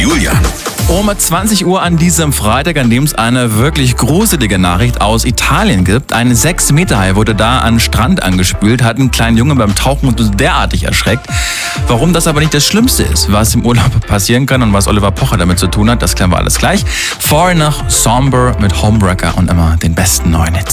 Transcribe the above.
Julian. Um 20 Uhr an diesem Freitag, an dem es eine wirklich gruselige Nachricht aus Italien gibt. Ein 6-Meter-Hai wurde da an den Strand angespült, hat einen kleinen Jungen beim Tauchen derartig erschreckt. Warum das aber nicht das Schlimmste ist, was im Urlaub passieren kann und was Oliver Pocher damit zu tun hat, das klären wir alles gleich. Vorher noch Somber mit Homewrecker und immer den besten neuen Hits.